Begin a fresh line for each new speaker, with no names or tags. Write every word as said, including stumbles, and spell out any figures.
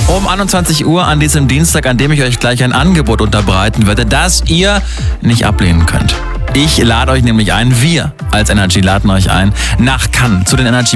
Um einundzwanzig Uhr an diesem Dienstag, an dem ich euch gleich ein Angebot unterbreiten werde, das ihr nicht ablehnen könnt. Ich lade euch nämlich ein, wir als Energy laden euch ein, nach Cannes zu den Energy